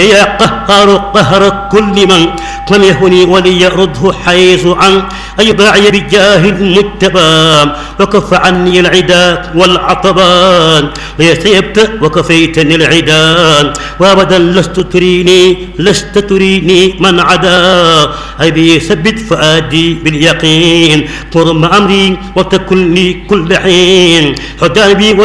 يا قهار قهر كل من لم يهني وليرده حيث عن أي داعي بجاه المجتبى وكف عني العدا والعطبان ليسيبت وكفيتني العدان وابدا لست تريني من عدا أبي ثبت فؤادي باليقين قرم أمري وتكن لي كل حين حجابي